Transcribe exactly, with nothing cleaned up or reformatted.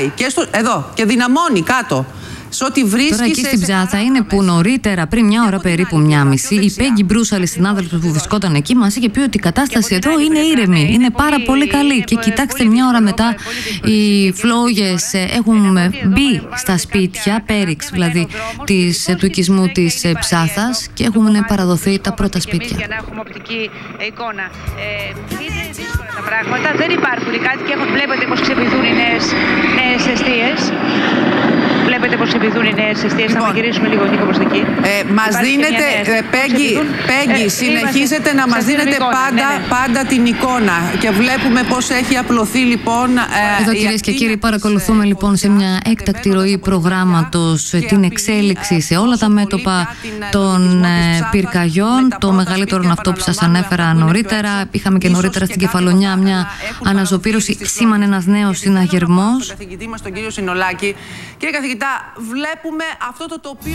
Και στο, εδώ, και δυναμώνει κάτω. Σε ό,τι βρίσκει. Τώρα εκεί στην Ψάθα είναι που νωρίτερα, πριν μια ώρα περίπου, μια μισή, η Πέγγι Μπρούσαλη, συνάδελφος που βρισκόταν εκεί, μας είχε πει ότι η κατάσταση εδώ είναι ήρεμη, είναι πάρα πολύ καλή. Και κοιτάξτε, μια ώρα μετά οι φλόγες έχουν μπει στα σπίτια, πέριξ δηλαδή της, του οικισμού της Ψάθας, και έχουν παραδοθεί τα πρώτα σπίτια. Για να έχουμε οπτική εικόνα. Ε, είναι δύσκολα τα πράγματα, δεν υπάρχουν οι κάτοικοι. Βλέπετε πως ξεπηδούν οι νέες εστίες. Βλέπετε πως επιδούν οι νέες εστίες. Λοιπόν, θα γυρίσουμε λίγο Νίκο προς εκεί. Ε, μας δίνετε, Πέγγι, Πέγγι, ε, συνεχίζετε ε, να μας δίνετε εικόνα, πάντα, ναι, ναι. πάντα την εικόνα. Και βλέπουμε πως έχει απλωθεί λοιπόν. Ε, Εδώ κυρίες και κύριοι, παρακολουθούμε λοιπόν σε μια έκτακτη ροή προγράμματος την εξέλιξη σε όλα τα μέτωπα των ε, πυρκαγιών. Το μεγαλύτερο είναι αυτό που σας ανέφερα νωρίτερα. Είχαμε και νωρίτερα στην Κεφαλονιά μια αναζωπήρωση. Σήμανε ένας νέος συναγερμός. Τον καθηγητή μας, τον κύριο Συνολάκη. Κύριε καθηγητά, βλέπουμε αυτό το τοπίο.